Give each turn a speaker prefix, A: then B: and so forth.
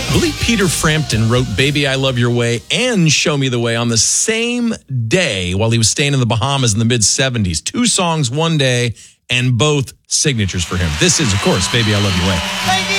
A: I believe Peter Frampton wrote Baby I Love Your Way and Show Me the Way on the same day while he was staying in the Bahamas in the mid-'70s. 2 songs one day and both signatures for him. This is, of course, Baby I Love Your Way.